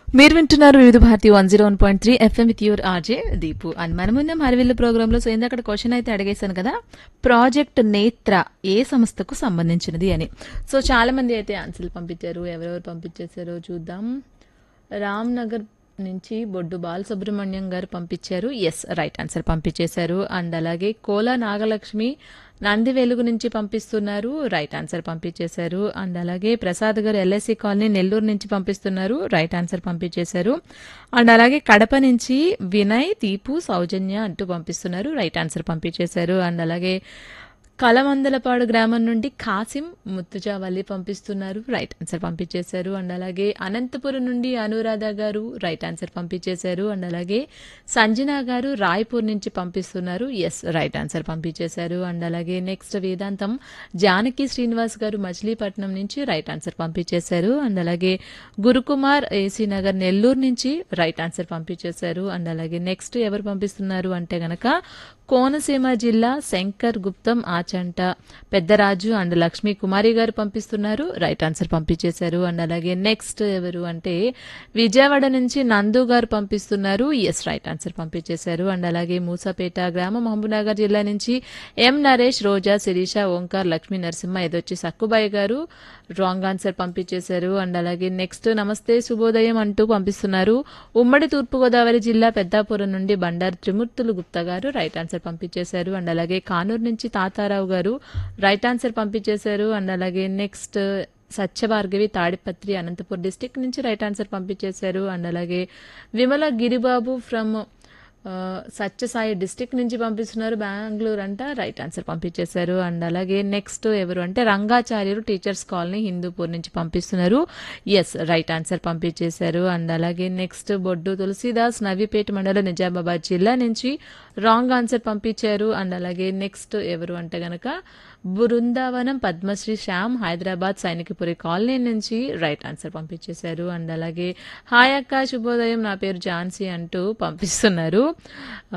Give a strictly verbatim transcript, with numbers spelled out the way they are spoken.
మీరు వింటున్నారు వివిధ Bharati one zero one point three FM with your RJ Deepu and మనమున్న హరివిల్లు ప్రోగ్రామ్ లో సో ఇందాక క్వశ్చన్ అయితే అడిగేశాను కదా, ప్రాజెక్ట్ నేత్ర ఏ సంస్థకు సంబంధించినది అని. సో చాలా మంది అయితే ఆన్సర్లు పంపించారు. ఎవరెవరు పంపించేశారో చూద్దాం. రామ్ నగర్ నుంచి బొడ్డు బాలసుబ్రహ్మణ్యం గారు పంపించారు. ఎస్, రైట్ ఆన్సర్ పంపించేశారు. అండ్ అలాగే కోలా నాగలక్ష్మి నంది వెలుగు నుంచి పంపిస్తున్నారు. రైట్ ఆన్సర్ పంపించేశారు. అండ్ అలాగే ప్రసాద్ గారు ఎల్ఐసి కాలనీ నెల్లూరు నుంచి పంపిస్తున్నారు. రైట్ ఆన్సర్ పంపించేశారు. అండ్ అలాగే కడప నుంచి వినయ్, దీపు, సౌజన్య అంటూ పంపిస్తున్నారు. రైట్ ఆన్సర్ పంపించేశారు. అండ్ అలాగే కలమందలపాడు గ్రామం నుండి కాసిం ముత్తుజావల్లి పంపిస్తున్నారు. రైట్ ఆన్సర్ పంపించేశారు. అండ్ అలాగే అనంతపురం నుండి అనురాధ గారు రైట్ ఆన్సర్ పంపించేశారు. అండ్ అలాగే సంజన గారు రాయ్పూర్ నుంచి పంపిస్తున్నారు. ఎస్, రైట్ ఆన్సర్ పంపించేశారు. అండ్ అలాగే నెక్స్ట్ వేదాంతం జానకి శ్రీనివాస్ గారు మచిలీపట్నం నుంచి రైట్ ఆన్సర్ పంపించేశారు. అండ్ అలాగే గురుకుమార్ ఏసీ నగర్ నెల్లూరు నుంచి రైట్ ఆన్సర్ పంపించేశారు. అండ్ అలాగే నెక్స్ట్ ఎవరు పంపిస్తున్నారు అంటే గనక కోనసీమ జిల్లా శంకర్ గుప్తం ఆచంట పెద్దరాజు అండ్ లక్ష్మీ కుమారి గారు పంపిస్తున్నారు. రైట్ ఆన్సర్ పంపించేశారు. అండ్ అలాగే నెక్స్ట్ ఎవరు అంటే విజయవాడ నుంచి నందు గారు పంపిస్తున్నారు. ఎస్, రైట్ ఆన్సర్ పంపించేశారు. అండ్ అలాగే మూసాపేట గ్రామం మహబూబ్నగర్ జిల్లా నుంచి ఎం నరేష్, రోజా, శిరీష, ఓంకార్, లక్ష్మీ నరసింహ ఎదొచ్చి సక్కుబాయి గారు రాంగ్ ఆన్సర్ పంపించేశారు. అండ్ అలాగే నెక్స్ట్ నమస్తే శుభోదయం అంటూ పంపిస్తున్నారు. ఉమ్మడి తూర్పుగోదావరి జిల్లా పెద్దాపురం నుండి బండారు త్రిమూర్తులు గుప్తా గారు రైట్ ఆన్సర్ పంపించేశారు. అండ్ అలాగే కానూరు నుంచి తాతారావు గారు రైట్ ఆన్సర్ పంపించేశారు. అండ్ అలాగే నెక్స్ట్ సత్యభార్గవి తాడిపత్రి అనంతపూర్ డిస్టిక్ నుంచి రైట్ ఆన్సర్ పంపించేశారు. అండ్ అలాగే విమల గిరిబాబు ఫ్రమ్ సత్యసాయి డిస్టిక్ నుంచి పంపిస్తున్నారు. బెంగళూరు అంట రైట్ ఆన్సర్ పంపించేశారు. అండ్ అలాగే నెక్స్ట్ ఎవరు అంటే రంగాచార్యులు టీచర్స్ కాలనీ హిందూపూర్ నుంచి పంపిస్తున్నారు. ఎస్, రైట్ ఆన్సర్ పంపించేశారు. అండ్ అలాగే నెక్స్ట్ బొడ్డు తులసిదాస్ నవీపేట మండలం నిజామాబాద్ జిల్లా నుంచి రాంగ్ ఆన్సర్ పంపించారు. అండ్ అలాగే నెక్స్ట్ ఎవరు అంటే గనక బృందావనం పద్మశ్రీ శ్యామ్ హైదరాబాద్ సైనికపురి కాలనీ నుంచి రైట్ ఆన్సర్ పంపించేశారు. అండ్ అలాగే హాయ్ అక్క శుభోదయం, నా పేరు ఝాన్సీ అంటూ పంపిస్తున్నారు.